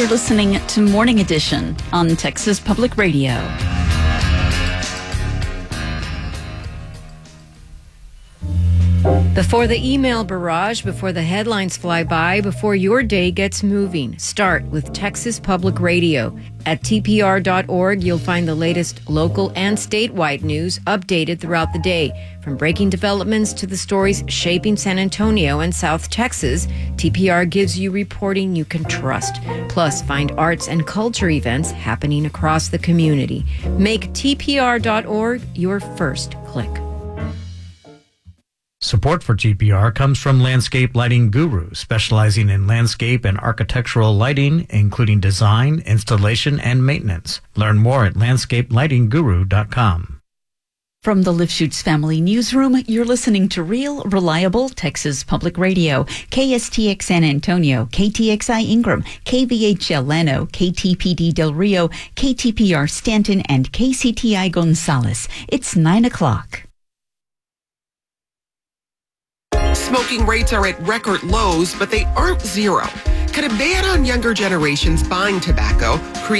You're listening to Morning Edition on Texas Public Radio. Before the email barrage, before the headlines fly by, before your day gets moving, start with Texas Public Radio. At tpr.org, you'll find the latest local and statewide news updated throughout the day. From breaking developments to the stories shaping San Antonio and South Texas, TPR gives you reporting you can trust. Plus, find arts and culture events happening across the community. Make tpr.org your first click. Support for TPR comes from Landscape Lighting Guru, specializing in landscape and architectural lighting, including design, installation, and maintenance. Learn more at landscapelightingguru.com. From the Lifshoots Family Newsroom, you're listening to Real, Reliable Texas Public Radio. KSTX San Antonio, KTXI Ingram, KVHL Llano, KTPD Del Rio, KTPR Stanton, and KCTI Gonzales. It's 9 o'clock. Smoking rates are at record lows, but they aren't zero. Could a ban on younger generations buying tobacco create